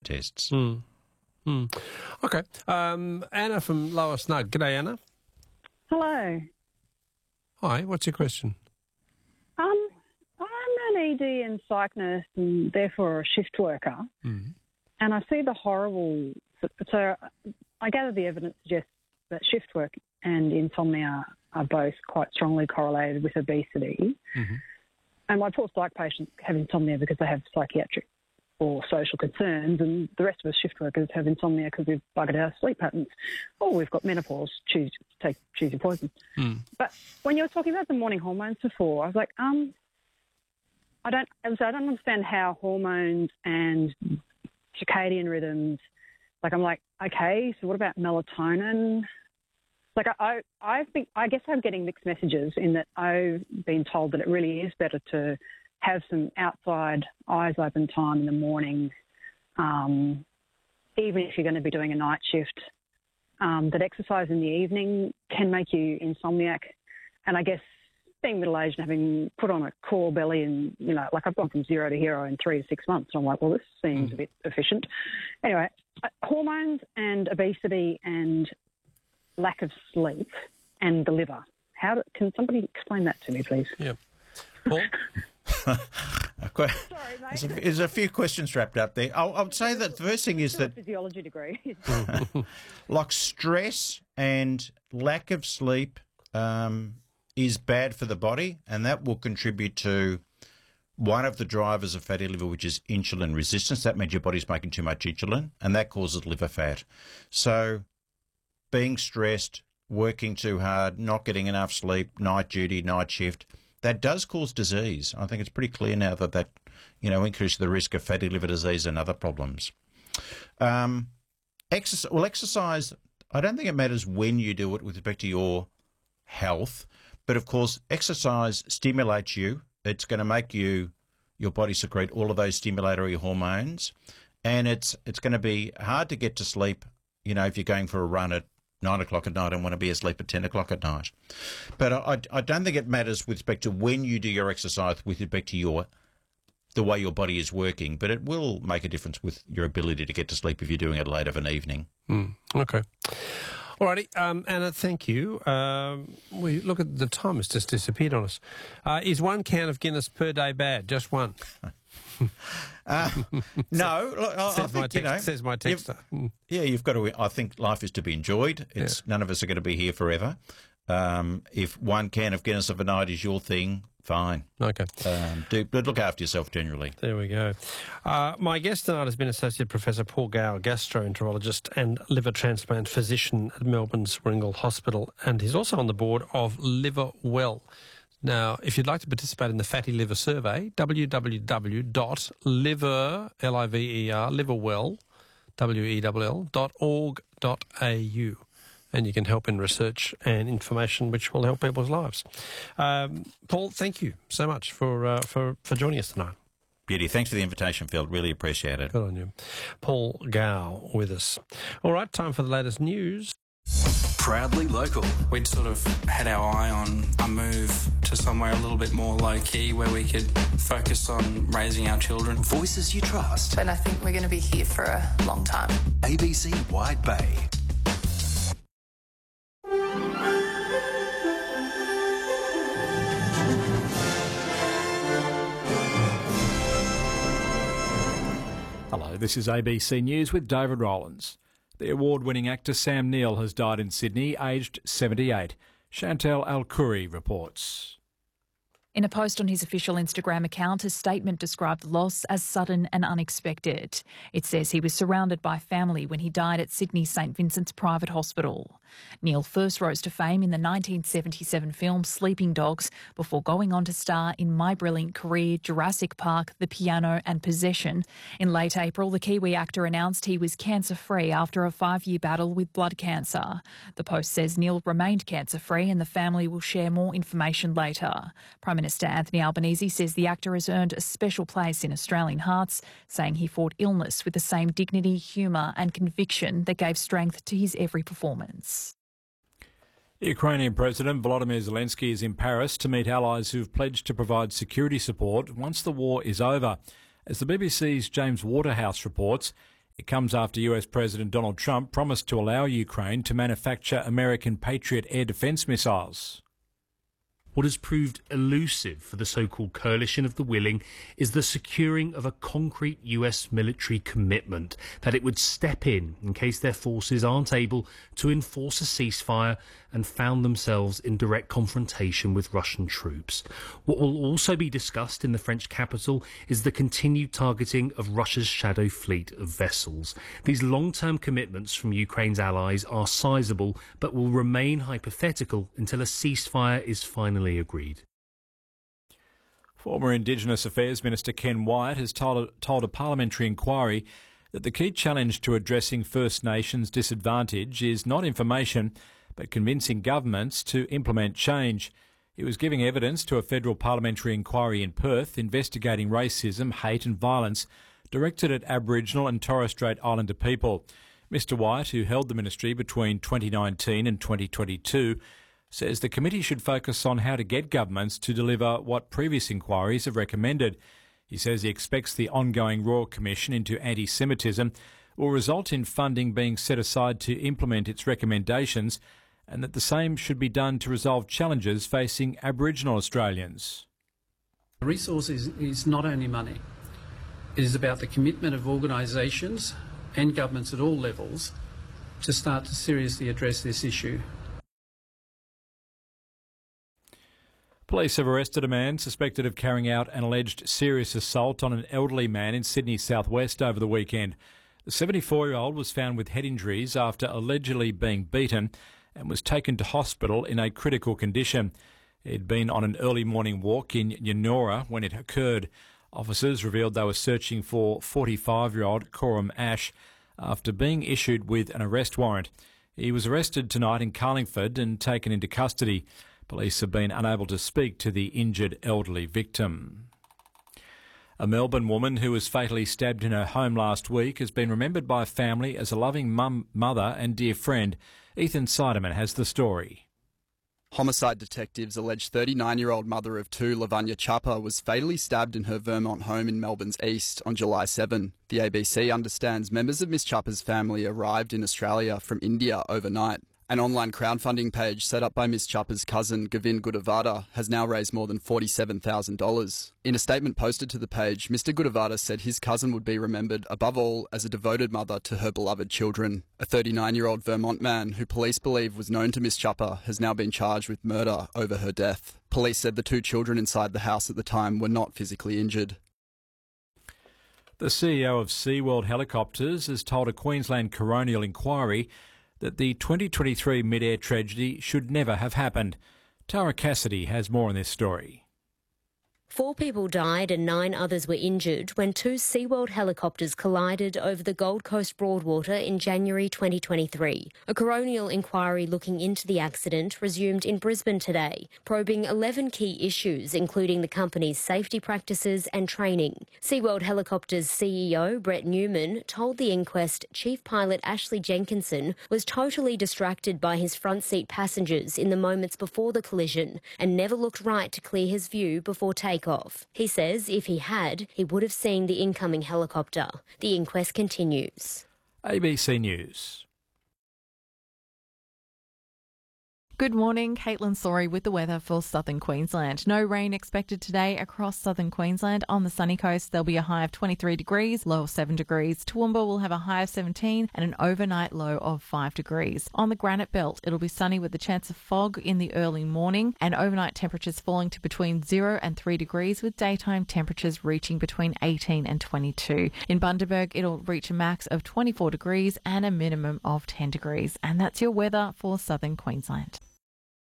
tests. Okay. Anna from Lower Snug. G'day, Anna. Hello. Hi, what's your question? I'm an ED and psych nurse and therefore a shift worker. Mm. And I see the horrible... So I gather the evidence suggests that shift work and insomnia are both quite strongly correlated with obesity. Mm-hmm. And my poor psych patients have insomnia because they have psychiatric or social concerns, and the rest of us shift workers have insomnia because we've buggered our sleep patterns. Or we've got menopause, choose your poison. Mm. But when you were talking about the morning hormones before, I was like, I don't understand how hormones and circadian rhythms, I'm like, okay, so what about melatonin? I guess I'm getting mixed messages in that I've been told that it really is better to have some outside eyes open time in the morning, even if you're going to be doing a night shift, that exercise in the evening can make you insomniac. And I guess being middle-aged and having put on a core belly and, I've gone from 0 to hero in 3 to 6 months. So I'm like, well, this seems a bit efficient. Anyway, hormones and obesity and lack of sleep and the liver. Can somebody explain that to me, please? Yeah. Paul? Sorry, mate. There's a few questions wrapped up there. I would say that the first thing is that... physiology degree. like stress and lack of sleep is bad for the body, and that will contribute to one of the drivers of fatty liver, which is insulin resistance. That means your body's making too much insulin, and that causes liver fat. So being stressed, working too hard, not getting enough sleep, night duty, night shift, that does cause disease. I think it's pretty clear now that increases the risk of fatty liver disease and other problems. Exercise, I don't think it matters when you do it with respect to your health, but of course exercise stimulates you. It's going to make your body secrete all of those stimulatory hormones, and it's going to be hard to get to sleep, if you're going for a run at 9 o'clock at night and want to be asleep at 10 o'clock at night. But I don't think it matters with respect to when you do your exercise with respect to the way your body is working, but it will make a difference with your ability to get to sleep if you're doing it late of an evening. Okay. All righty. Anna, thank you. We look at the time has just disappeared on us. Is 1 can of Guinness per day bad? Just one? No. Says my texter. You've got to... I think life is to be enjoyed. None of us are going to be here forever. If 1 can of Guinness of a night is your thing, fine. Okay. But look after yourself generally. There we go. My guest tonight has been Associate Professor Paul Gower, gastroenterologist and liver transplant physician at Melbourne's Warringal Hospital, and he's also on the board of Liver Well. Now, if you'd like to participate in the Fatty Liver Survey, liverwell.org.au. And you can help in research and information which will help people's lives. Paul, thank you so much for joining us tonight. Beauty. Thanks for the invitation, Phil. Really appreciate it. Good on you. Paul Gower with us. All right, time for the latest news. Proudly local. We'd sort of had our eye on a move to somewhere a little bit more low-key where we could focus on raising our children. Voices you trust. And I think we're going to be here for a long time. ABC Wide Bay. Hello, this is ABC News with David Rowlands. The award-winning actor Sam Neill has died in Sydney, aged 78. Chantal Alcouri reports. In a post on his official Instagram account, a statement described the loss as sudden and unexpected. It says he was surrounded by family when he died at Sydney's St Vincent's Private Hospital. Neill first rose to fame in the 1977 film Sleeping Dogs before going on to star in My Brilliant Career, Jurassic Park, The Piano and Possession. In late April, the Kiwi actor announced he was cancer-free after a 5-year battle with blood cancer. The post says Neill remained cancer-free and the family will share more information later. Prime Minister Anthony Albanese says the actor has earned a special place in Australian hearts, saying he fought illness with the same dignity, humour and conviction that gave strength to his every performance. The Ukrainian President Volodymyr Zelensky is in Paris to meet allies who have pledged to provide security support once the war is over. As the BBC's James Waterhouse reports, It comes after US President Donald Trump promised to allow Ukraine to manufacture American Patriot air defence missiles. What has proved elusive for the so-called coalition of the willing is the securing of a concrete US military commitment that it would step in case their forces aren't able to enforce a ceasefire and found themselves in direct confrontation with Russian troops. What will also be discussed in the French capital is the continued targeting of Russia's shadow fleet of vessels. These long-term commitments from Ukraine's allies are sizable but will remain hypothetical until a ceasefire is finally agreed. Former Indigenous Affairs Minister Ken Wyatt has told a parliamentary inquiry that the key challenge to addressing First Nations disadvantage is not information, but convincing governments to implement change. He was giving evidence to a federal parliamentary inquiry in Perth investigating racism, hate and violence directed at Aboriginal and Torres Strait Islander people. Mr Wyatt, who held the ministry between 2019 and 2022, says the committee should focus on how to get governments to deliver what previous inquiries have recommended. He says he expects the ongoing Royal Commission into anti-Semitism will result in funding being set aside to implement its recommendations, and that the same should be done to resolve challenges facing Aboriginal Australians. The resource is not only money. It is about the commitment of organisations and governments at all levels to start to seriously address this issue. Police have arrested a man suspected of carrying out an alleged serious assault on an elderly man in Sydney's southwest over the weekend. The 74-year-old was found with head injuries after allegedly being beaten and was taken to hospital in a critical condition. He'd been on an early morning walk in Yennora when it occurred. Officers revealed they were searching for 45-year-old Coram Ash after being issued with an arrest warrant. He was arrested tonight in Carlingford and taken into custody. Police have been unable to speak to the injured elderly victim. A Melbourne woman who was fatally stabbed in her home last week has been remembered by family as a loving mother and dear friend. Ethan Sideman has the story. Homicide detectives allege 39-year-old mother of two, Lavanya Chapa, was fatally stabbed in her Vermont home in Melbourne's east on July 7. The ABC understands members of Miss Chapa's family arrived in Australia from India overnight. An online crowdfunding page set up by Miss Chapa's cousin, Govind Gudavada, has now raised more than $47,000. In a statement posted to the page, Mr Gudavada said his cousin would be remembered above all as a devoted mother to her beloved children. A 39-year-old Vermont man, who police believe was known to Miss Chapa, has now been charged with murder over her death. Police said the two children inside the house at the time were not physically injured. The CEO of SeaWorld Helicopters has told a Queensland coronial inquiry that the 2023 mid-air tragedy should never have happened. Tara Cassidy has more on this story. 4 people died and 9 others were injured when 2 SeaWorld helicopters collided over the Gold Coast Broadwater in January 2023. A coronial inquiry looking into the accident resumed in Brisbane today, probing 11 key issues, including the company's safety practices and training. SeaWorld Helicopters CEO Brett Newman told the inquest Chief Pilot Ashley Jenkinson was totally distracted by his front seat passengers in the moments before the collision and never looked right to clear his view before takeoff. He says if he had, he would have seen the incoming helicopter. The inquest continues. ABC News. Good morning, Caitlin Sorry with the weather for southern Queensland. No rain expected today across southern Queensland. On the sunny coast, there'll be a high of 23 degrees, low of 7 degrees. Toowoomba will have a high of 17 and an overnight low of 5 degrees. On the Granite Belt, it'll be sunny with the chance of fog in the early morning and overnight temperatures falling to between 0 and 3 degrees with daytime temperatures reaching between 18 and 22. In Bundaberg, it'll reach a max of 24 degrees and a minimum of 10 degrees. And that's your weather for southern Queensland.